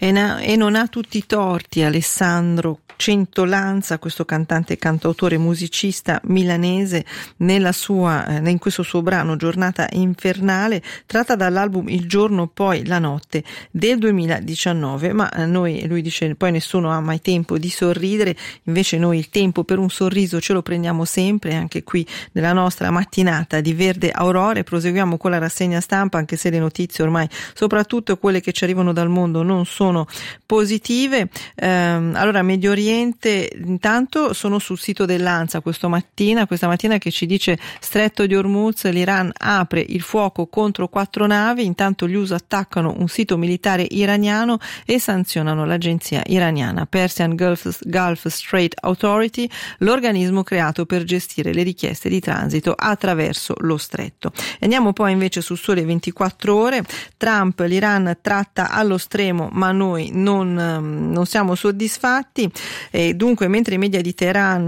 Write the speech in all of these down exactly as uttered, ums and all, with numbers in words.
E, na- e non ha tutti i torti Alessandro Centolanza, questo cantante, cantautore, musicista milanese, nella sua, eh, in questo suo brano Giornata infernale, tratta dall'album Il giorno poi la notte del duemiladiciannove. Ma eh, noi, lui dice, poi nessuno ha mai tempo di sorridere, invece noi il tempo per un sorriso ce lo prendiamo sempre, anche qui nella nostra mattinata di Verde Aurore. Proseguiamo con la rassegna stampa, anche se le notizie ormai, soprattutto quelle che ci arrivano dal mondo, non sono positive. Ehm, allora, Medio Oriente, intanto sono sul sito dell'ANSA questo mattina, questa mattina che ci dice: Stretto di Hormuz, l'Iran apre il fuoco contro quattro navi, intanto gli U S attaccano un sito militare iraniano e sanzionano l'agenzia iraniana Persian Gulf, Gulf Strait Authority, l'organismo creato per gestire le richieste di transito attraverso lo stretto. E andiamo poi invece su Sole ventiquattro Ore. Trump, l'Iran tratta allo stremo ma noi non, non siamo soddisfatti. E dunque, mentre i media di Teheran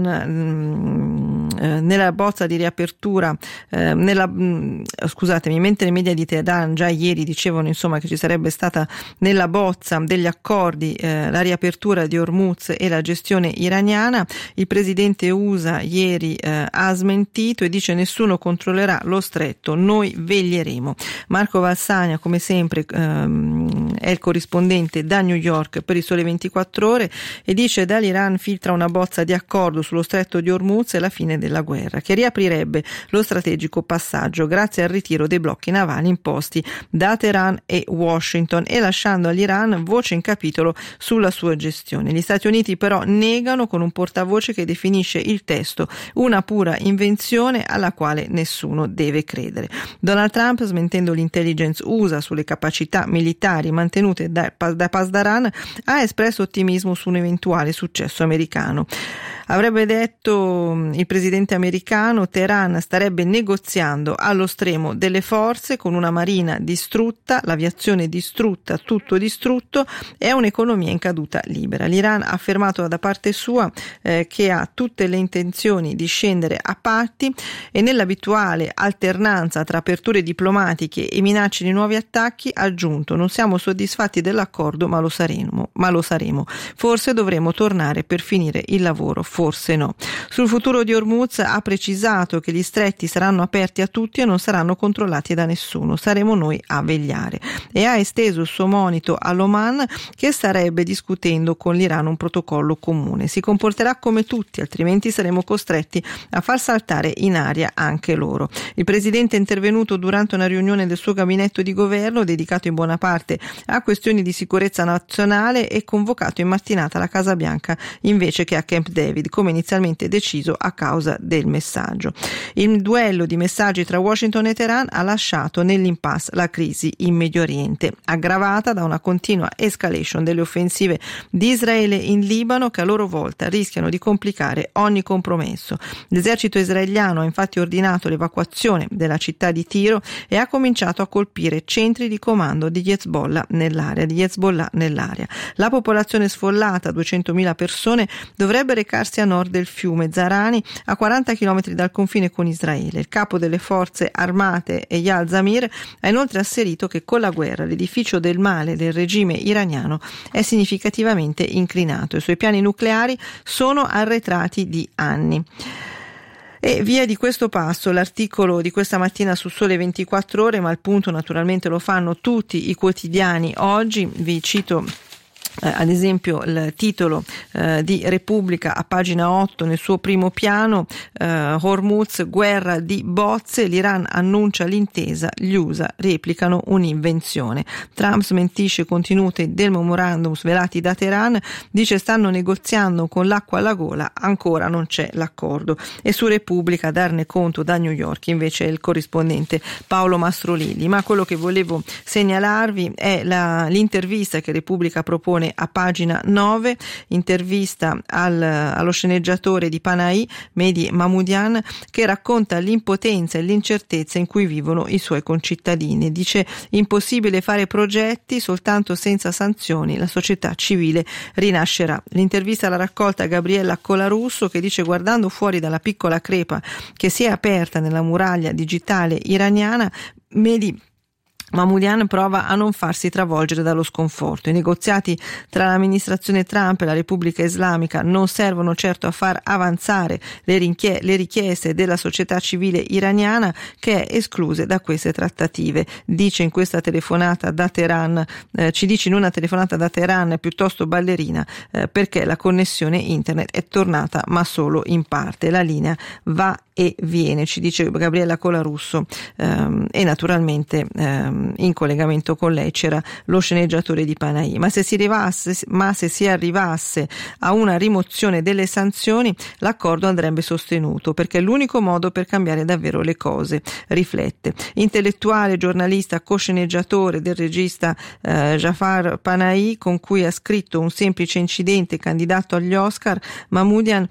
mh, eh, nella bozza di riapertura eh, nella, mh, scusatemi mentre i media di Teheran già ieri dicevano insomma che ci sarebbe stata nella bozza degli accordi eh, la riapertura di Hormuz e la gestione iraniana, il presidente U S A ieri eh, ha smentito e dice: nessuno controllerà lo stretto, noi veglieremo. Marco Valsania, come sempre, ehm, è il corrispondente da New York per il Sole ventiquattro Ore e dice: dall'Iran filtra una bozza di accordo sullo stretto di Hormuz e la fine della guerra, che riaprirebbe lo strategico passaggio grazie al ritiro dei blocchi navali imposti da Teheran e Washington e lasciando all'Iran voce in capitolo sulla sua gestione. Gli Stati Uniti però negano con un portavoce che definisce il testo una pura invenzione alla quale nessuno deve credere. Donald Trump, smentendo l'intelligence U S A sulle capacità militari mantenute da, da Pasdaran, ha espresso ottimismo su un eventuale successo americano. Avrebbe detto il presidente americano: Teheran starebbe negoziando allo stremo delle forze con una marina distrutta, l'aviazione distrutta, tutto distrutto e un'economia in caduta libera. L'Iran ha affermato da parte sua eh, che ha tutte le intenzioni di scendere a patti e nell'abituale alternanza tra aperture diplomatiche e minacce di nuovi attacchi ha aggiunto: non siamo soddisfatti dell'accordo ma lo saremo, ma lo saremo. Forse dovremo tornare per finire il lavoro. Forse no. Sul futuro di Hormuz ha precisato che gli stretti saranno aperti a tutti e non saranno controllati da nessuno. Saremo noi a vegliare. E ha esteso il suo monito all'Oman, che starebbe discutendo con l'Iran un protocollo comune. Si comporterà come tutti, altrimenti saremo costretti a far saltare in aria anche loro. Il presidente è intervenuto durante una riunione del suo gabinetto di governo dedicato in buona parte a questioni di sicurezza nazionale e convocato in mattinata alla Casa Bianca invece che a Camp David, come inizialmente deciso a causa del messaggio. Il duello di messaggi tra Washington e Teheran ha lasciato nell'impasse la crisi in Medio Oriente, aggravata da una continua escalation delle offensive di Israele in Libano, che a loro volta rischiano di complicare ogni compromesso. L'esercito israeliano ha infatti ordinato l'evacuazione della città di Tiro e ha cominciato a colpire centri di comando di Hezbollah nell'area. Di Hezbollah nell'area. La popolazione sfollata, duecentomila persone, dovrebbe recarsi a nord del fiume Zarani, a quaranta chilometri dal confine con Israele. Il capo delle forze armate, Eyal Zamir, ha inoltre asserito che con la guerra l'edificio del male del regime iraniano è significativamente inclinato. I suoi piani nucleari sono arretrati di anni. E via di questo passo l'articolo di questa mattina su Sole ventiquattro Ore, ma il punto naturalmente lo fanno tutti i quotidiani oggi. Vi cito Eh, ad esempio il titolo eh, di Repubblica a pagina otto nel suo primo piano: eh, Hormuz, guerra di bozze, l'Iran annuncia l'intesa, gli U S A replicano un'invenzione. Trump smentisce i contenuti del memorandum svelati da Teheran, dice stanno negoziando con l'acqua alla gola, ancora non c'è l'accordo. E su Repubblica, darne conto da New York, invece è il corrispondente Paolo Mastrolilli. Ma quello che volevo segnalarvi è la, l'intervista che Repubblica propone a pagina nove, intervista al, allo sceneggiatore di Panahi, Mehdi Mahmoudian, che racconta l'impotenza e l'incertezza in cui vivono i suoi concittadini. Dice: impossibile fare progetti, soltanto senza sanzioni la società civile rinascerà. L'intervista l'ha raccolta Gabriella Colarusso, che dice: guardando fuori dalla piccola crepa che si è aperta nella muraglia digitale iraniana, Mehdi Mahmoudyan prova a non farsi travolgere dallo sconforto. I negoziati tra l'amministrazione Trump e la Repubblica Islamica non servono certo a far avanzare le, rinchie- le richieste della società civile iraniana, che è escluse da queste trattative. Dice in questa telefonata da Teheran, eh, ci dice in una telefonata da Teheran piuttosto ballerina, eh, perché la connessione internet è tornata ma solo in parte. La linea va e viene, ci dice Gabriella Colarusso, ehm, e naturalmente ehm, in collegamento con lei c'era lo sceneggiatore di Panahi. Ma se si arrivasse, ma se si arrivasse a una rimozione delle sanzioni, l'accordo andrebbe sostenuto, perché è l'unico modo per cambiare davvero le cose, riflette. Intellettuale, giornalista, cosceneggiatore del regista eh, Jafar Panahi, con cui ha scritto Un semplice incidente, candidato agli Oscar, Mahmoudyan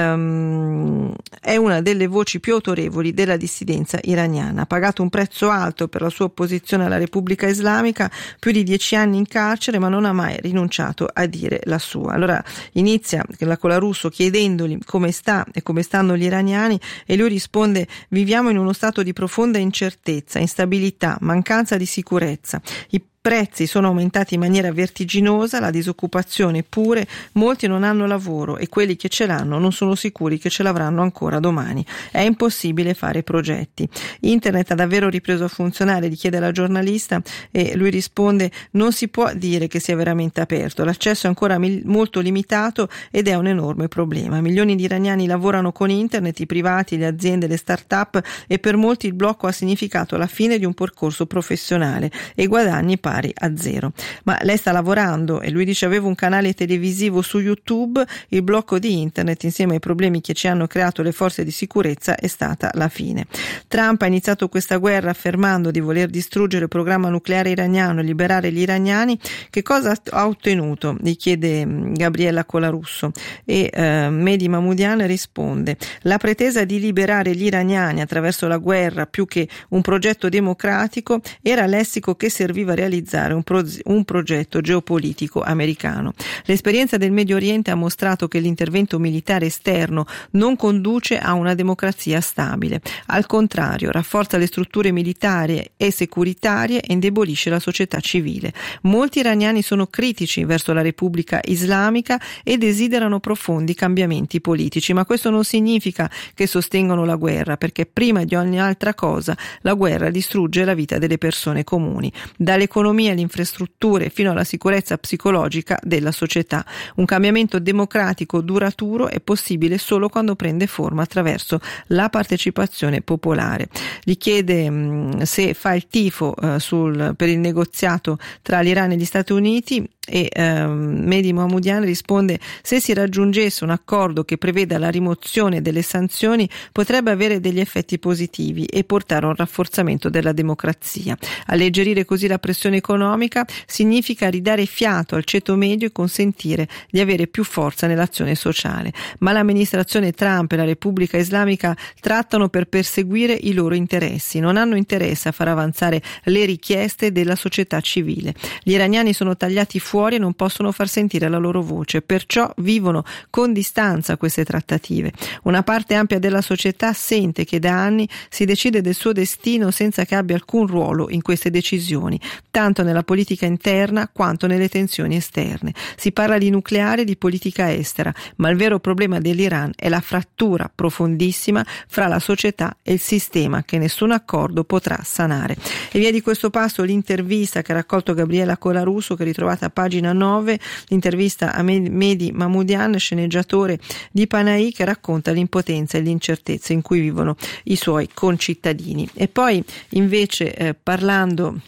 ehm, è una delle voci più autorevoli della dissidenza iraniana. Ha pagato un prezzo alto per la sua opposizione alla Repubblica Islamica, più di dieci anni in carcere, ma non ha mai rinunciato a dire la sua. Allora inizia la Colarusso chiedendogli come sta e come stanno gli iraniani, e lui risponde: viviamo in uno stato di profonda incertezza, instabilità, mancanza di sicurezza. I prezzi sono aumentati in maniera vertiginosa, la disoccupazione pure, molti non hanno lavoro e quelli che ce l'hanno non sono sicuri che ce l'avranno ancora domani. È impossibile fare progetti. Internet ha davvero ripreso a funzionare, gli chiede la giornalista, e lui risponde: non si può dire che sia veramente aperto, l'accesso è ancora mil- molto limitato ed è un enorme problema. Milioni di iraniani lavorano con internet, i privati, le aziende, le start-up, e per molti il blocco ha significato la fine di un percorso professionale e guadagni pari a zero. Ma lei sta lavorando, e lui dice: avevo un canale televisivo su YouTube, il blocco di internet insieme ai problemi che ci hanno creato le forze di sicurezza è stata la fine. Trump ha iniziato questa guerra affermando di voler distruggere il programma nucleare iraniano e liberare gli iraniani. Che cosa ha ottenuto? Gli chiede Gabriella Colarusso, e eh, Mehdi Mahmoudyan risponde: la pretesa di liberare gli iraniani attraverso la guerra più che un progetto democratico era il lessico che serviva a realizzare Un, pro- un progetto geopolitico americano. L'esperienza del Medio Oriente ha mostrato che l'intervento militare esterno non conduce a una democrazia stabile. Al contrario, rafforza le strutture militari e securitarie e indebolisce la società civile. Molti iraniani sono critici verso la Repubblica Islamica e desiderano profondi cambiamenti politici, ma questo non significa che sostengono la guerra, perché prima di ogni altra cosa la guerra distrugge la vita delle persone comuni, dall'economia alle infrastrutture fino alla sicurezza psicologica della società. Un cambiamento democratico duraturo è possibile solo quando prende forma attraverso la partecipazione popolare. Gli chiede mh, se fa il tifo eh, sul, per il negoziato tra l'Iran e gli Stati Uniti, e ehm, Mehdi Mahmoudyan risponde: se si raggiungesse un accordo che preveda la rimozione delle sanzioni potrebbe avere degli effetti positivi e portare a un rafforzamento della democrazia. Alleggerire così la pressione economica significa ridare fiato al ceto medio e consentire di avere più forza nell'azione sociale. Ma l'amministrazione Trump e la Repubblica Islamica trattano per perseguire i loro interessi, non hanno interesse a far avanzare le richieste della società civile. Gli iraniani sono tagliati fuori e non possono far sentire la loro voce, perciò vivono con distanza queste trattative. Una parte ampia della società sente che da anni si decide del suo destino senza che abbia alcun ruolo in queste decisioni, tanto nella politica interna quanto nelle tensioni esterne. Si parla di nucleare e di politica estera, ma il vero problema dell'Iran è la frattura profondissima fra la società e il sistema che nessun accordo potrà sanare. E via di questo passo l'intervista che ha raccolto Gabriella Colarusso, che ritrovate a pagina nove, l'intervista a Mehdi Mahmoudyan, sceneggiatore di Panahi, che racconta l'impotenza e l'incertezza in cui vivono i suoi concittadini. E poi invece eh, parlando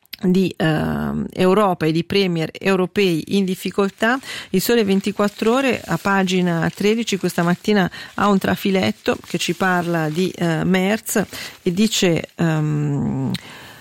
di uh, Europa e di premier europei in difficoltà, il Sole ventiquattro Ore a pagina tredici questa mattina ha un trafiletto che ci parla di uh, Merz e dice um,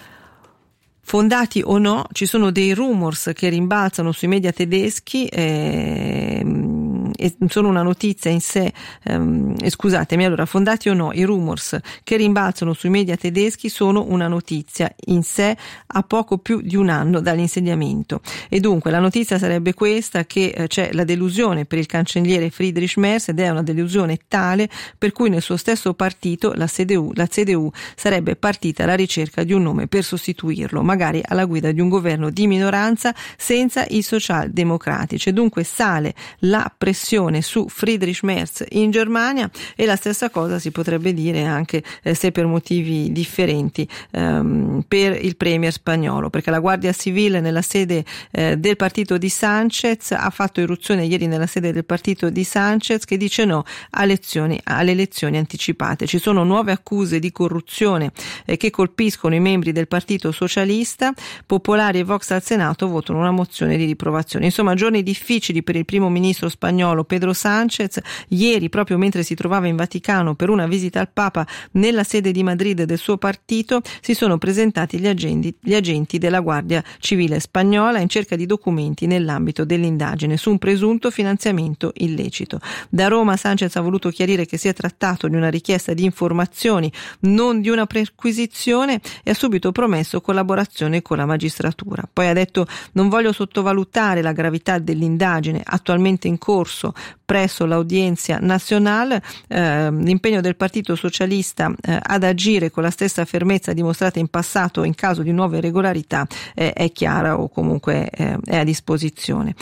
fondati o no, ci sono dei rumors che rimbalzano sui media tedeschi eh, sono una notizia in sé, ehm, scusatemi, allora, fondati o no, i rumors che rimbalzano sui media tedeschi sono una notizia in sé a poco più di un anno dall'insediamento. E dunque la notizia sarebbe questa, che eh, c'è la delusione per il cancelliere Friedrich Merz, ed è una delusione tale per cui nel suo stesso partito, la C D U, la C D U sarebbe partita alla ricerca di un nome per sostituirlo, magari alla guida di un governo di minoranza senza i socialdemocratici. Dunque sale la pressione su Friedrich Merz in Germania, e la stessa cosa si potrebbe dire anche, eh, se per motivi differenti, ehm, per il premier spagnolo, perché la Guardia Civile nella sede eh, del partito di Sanchez ha fatto irruzione ieri nella sede del partito di Sanchez, che dice no a elezioni, alle elezioni anticipate. Ci sono nuove accuse di corruzione eh, che colpiscono i membri del Partito Socialista. Popolari e Vox al Senato votano una mozione di riprovazione. Insomma, giorni difficili per il primo ministro spagnolo Pedro Sánchez. Ieri, proprio mentre si trovava in Vaticano per una visita al Papa nella sede di Madrid del suo partito, si sono presentati gli agenti, gli agenti della Guardia Civile spagnola in cerca di documenti nell'ambito dell'indagine su un presunto finanziamento illecito. Da Roma Sánchez ha voluto chiarire che si è trattato di una richiesta di informazioni, non di una perquisizione, e ha subito promesso collaborazione con la magistratura. Poi ha detto: non voglio sottovalutare la gravità dell'indagine attualmente in corso presso l'Audiencia Nazionale. Eh, l'impegno del Partito Socialista eh, ad agire con la stessa fermezza dimostrata in passato in caso di nuove irregolarità eh, è chiara, o comunque eh, è a disposizione.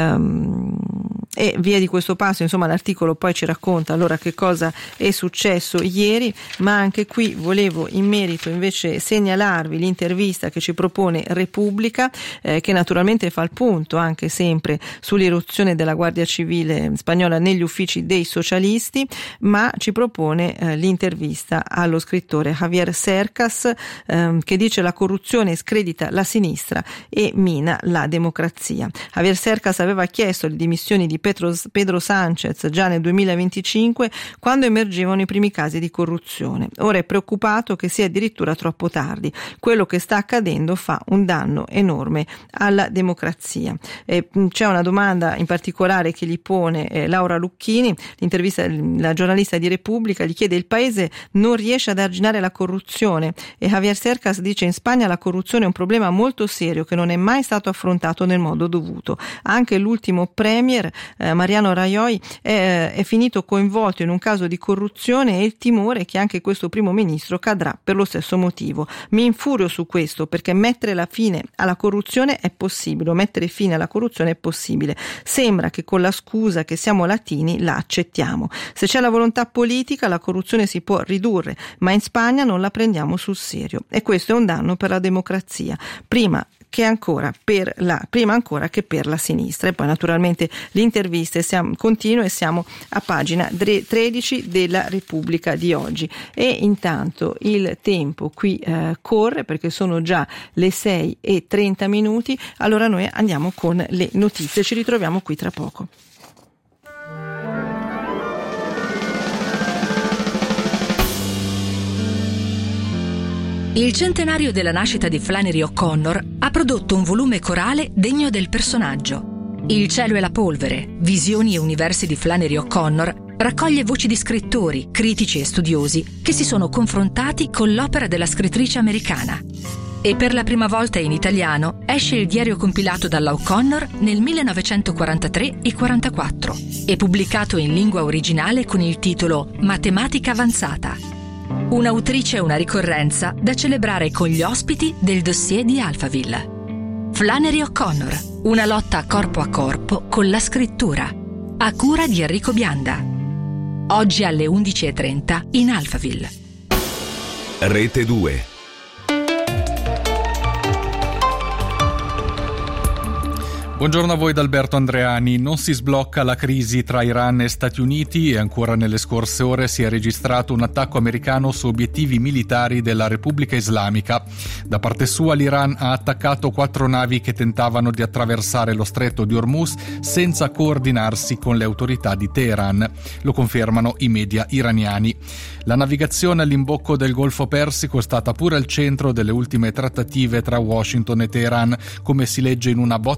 Um, e via di questo passo, insomma, l'articolo poi ci racconta allora che cosa è successo ieri, ma anche qui volevo in merito invece segnalarvi l'intervista che ci propone Repubblica, eh, che naturalmente fa il punto anche sempre sull'irruzione della Guardia Civile spagnola negli uffici dei socialisti, ma ci propone eh, l'intervista allo scrittore Javier Cercas, ehm, che dice: la corruzione scredita la sinistra e mina la democrazia. Javier Cercas aveva chiesto le dimissioni di Pedro, Pedro Sánchez già nel duemilaventicinque, quando emergevano i primi casi di corruzione. Ora è preoccupato che sia addirittura troppo tardi. Quello che sta accadendo fa un danno enorme alla democrazia. E c'è una domanda in particolare che gli pone eh, Laura Lucchini, l'intervista, la giornalista di Repubblica, gli chiede: il paese non riesce ad arginare la corruzione? E Javier Cercas dice: in Spagna la corruzione è un problema molto serio che non è mai stato affrontato nel modo dovuto. Anche l'ultimo premier eh, Mariano Rajoy è, è finito coinvolto in un caso di corruzione, e il timore è che anche questo primo ministro cadrà per lo stesso motivo. Mi infurio su questo, perché mettere la fine alla corruzione è possibile, mettere fine alla corruzione è possibile. Sembra che con la scusa che siamo latini la accettiamo. Se c'è la volontà politica la corruzione si può ridurre, ma in Spagna non la prendiamo sul serio, e questo è un danno per la democrazia, prima che ancora per la prima ancora che per la sinistra. E poi naturalmente l'intervista siamo, continua, e siamo a pagina tredici della Repubblica di oggi. E intanto il tempo qui eh, corre, perché sono già le sei e trenta minuti. Allora noi andiamo con le notizie, ci ritroviamo qui tra poco. Il centenario della nascita di Flannery O'Connor ha prodotto un volume corale degno del personaggio. Il cielo e la polvere, visioni e universi di Flannery O'Connor raccoglie voci di scrittori, critici e studiosi che si sono confrontati con l'opera della scrittrice americana. E per la prima volta in italiano esce il diario compilato dalla O'Connor nel millenovecentoquarantatré e quarantaquattro e pubblicato in lingua originale con il titolo Matematica avanzata. Un'autrice e una ricorrenza da celebrare con gli ospiti del dossier di Alphaville. Flannery O'Connor, una lotta corpo a corpo con la scrittura, a cura di Enrico Bianda. Oggi alle undici e trenta in Alphaville. Rete due. Buongiorno a voi da Alberto Andreani. Non si sblocca la crisi tra Iran e Stati Uniti, e ancora nelle scorse ore si è registrato un attacco americano su obiettivi militari della Repubblica Islamica. Da parte sua l'Iran ha attaccato quattro navi che tentavano di attraversare lo stretto di Hormuz senza coordinarsi con le autorità di Teheran. Lo confermano i media iraniani. La navigazione all'imbocco del Golfo Persico è stata pure al centro delle ultime trattative tra Washington e Teheran, come si legge in una bozza d'intesa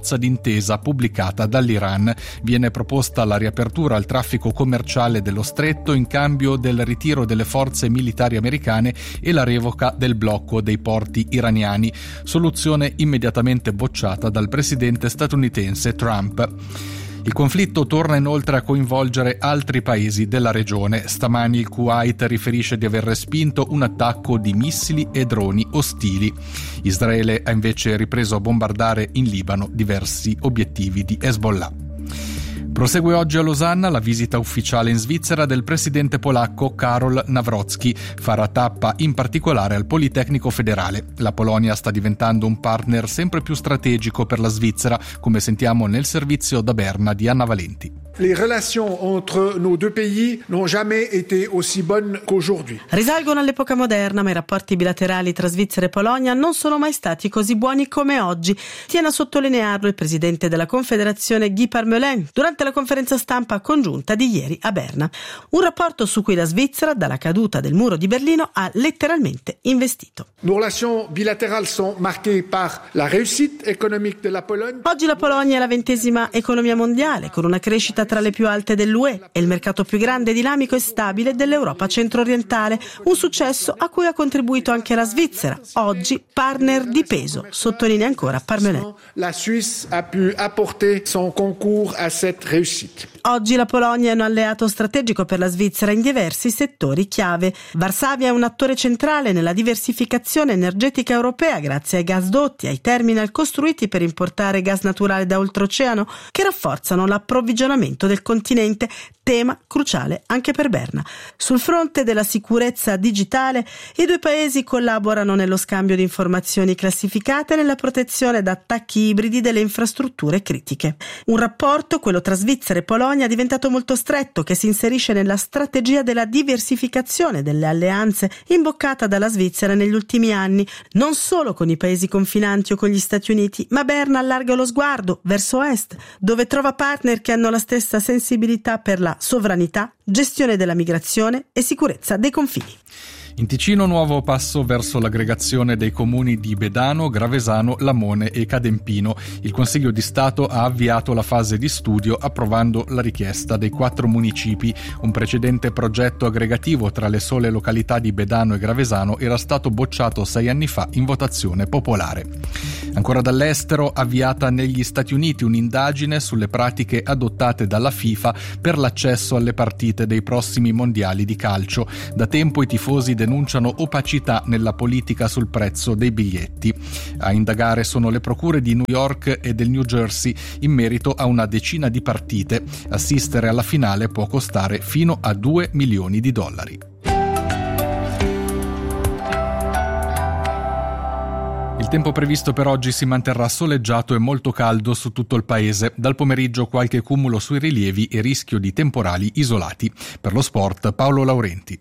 un'intesa pubblicata dall'Iran. Viene proposta la riapertura al traffico commerciale dello stretto in cambio del ritiro delle forze militari americane e la revoca del blocco dei porti iraniani, soluzione immediatamente bocciata dal presidente statunitense Trump. Il conflitto torna inoltre a coinvolgere altri paesi della regione. Stamani il Kuwait riferisce di aver respinto un attacco di missili e droni ostili. Israele ha invece ripreso a bombardare in Libano diversi obiettivi di Hezbollah. Prosegue oggi a Losanna la visita ufficiale in Svizzera del presidente polacco Karol Nawrocki. Farà tappa in particolare al Politecnico Federale. La Polonia sta diventando un partner sempre più strategico per la Svizzera, come sentiamo nel servizio da Berna di Anna Valenti. Les relations entre nos deux pays n'ont jamais été aussi bonnes qu'aujourd'hui. Risalgono all'epoca moderna, ma i rapporti bilaterali tra Svizzera e Polonia non sono mai stati così buoni come oggi. Tiene a sottolinearlo il presidente della Confederazione Guy Parmelin durante la conferenza stampa congiunta di ieri a Berna. Un rapporto su cui la Svizzera, dalla caduta del muro di Berlino, ha letteralmente investito. Nos relations bilatérales sont marquées par la réussite économique de la Pologne. Oggi la Polonia è la ventesima economia mondiale, con una crescita tra le più alte dell'U E e il mercato più grande, dinamico e stabile dell'Europa centro-orientale, un successo a cui ha contribuito anche la Svizzera, oggi partner di peso, sottolinea ancora Parmelin. La Suisse a pu apporter son concours à cette réussite. Oggi la Polonia è un alleato strategico per la Svizzera in diversi settori chiave. Varsavia è un attore centrale nella diversificazione energetica europea grazie ai gasdotti, ai terminal costruiti per importare gas naturale da oltreoceano che rafforzano l'approvvigionamento del continente, tema cruciale anche per Berna. Sul fronte della sicurezza digitale, i due paesi collaborano nello scambio di informazioni classificate e nella protezione da attacchi ibridi delle infrastrutture critiche. Un rapporto, quello tra Svizzera e Polonia, è diventato molto stretto, che si inserisce nella strategia della diversificazione delle alleanze imboccata dalla Svizzera negli ultimi anni, non solo con i paesi confinanti o con gli Stati Uniti, ma Berna allarga lo sguardo verso est, dove trova partner che hanno la stessa sensibilità per la sovranità, gestione della migrazione e sicurezza dei confini. In Ticino nuovo passo verso l'aggregazione dei comuni di Bedano, Gravesano, Lamone e Cadempino. Il Consiglio di Stato ha avviato la fase di studio approvando la richiesta dei quattro municipi. Un precedente progetto aggregativo tra le sole località di Bedano e Gravesano era stato bocciato sei anni fa in votazione popolare. Ancora dall'estero, avviata negli Stati Uniti un'indagine sulle pratiche adottate dalla FIFA per l'accesso alle partite dei prossimi mondiali di calcio. Da tempo i tifosi denunciano opacità nella politica sul prezzo dei biglietti. A indagare sono le procure di New York e del New Jersey in merito a una decina di partite. Assistere alla finale può costare fino a due milioni di dollari. Il tempo previsto per oggi si manterrà soleggiato e molto caldo su tutto il paese. Dal pomeriggio qualche cumulo sui rilievi e rischio di temporali isolati. Per lo sport, Paolo Laurenti.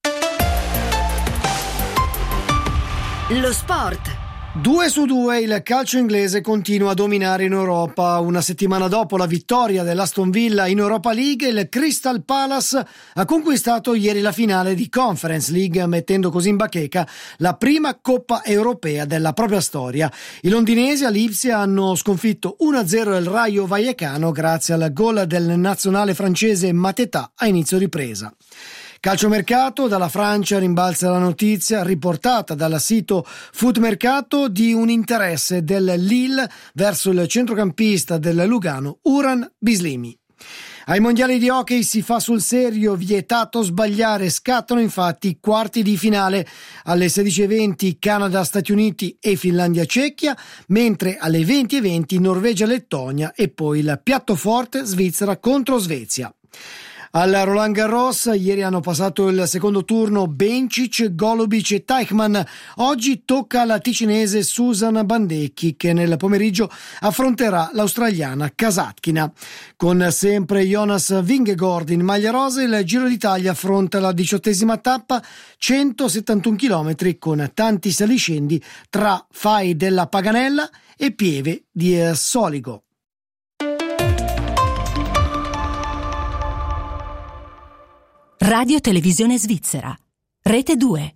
Lo sport. Due su due il calcio inglese continua a dominare in Europa. Una settimana dopo la vittoria dell'Aston Villa in Europa League, il Crystal Palace ha conquistato ieri la finale di Conference League, mettendo così in bacheca la prima Coppa Europea della propria storia. I londinesi a Lipsia hanno sconfitto uno a zero il Rayo Vallecano grazie al gol del nazionale francese Mateta a inizio ripresa. Calciomercato, dalla Francia rimbalza la notizia riportata dal sito Foot Mercato di un interesse del Lille verso il centrocampista del Lugano Uran Bislimi. Ai mondiali di hockey si fa sul serio, vietato sbagliare, scattano infatti i quarti di finale. Alle sedici e venti Canada, Stati Uniti e Finlandia-Cecchia, mentre alle venti e venti Norvegia-Lettonia e poi il piatto forte Svizzera contro Svezia. Al Roland Garros ieri hanno passato il secondo turno Bencic, Golubic e Teichmann. Oggi tocca alla ticinese Susan Bandecchi che nel pomeriggio affronterà l'australiana Kasatkina. Con sempre Jonas Vingegaard in maglia rosa, il Giro d'Italia affronta la diciottesima tappa, centosettantuno chilometri con tanti saliscendi tra Fai della Paganella e Pieve di Soligo. Radio Televisione Svizzera, Rete due.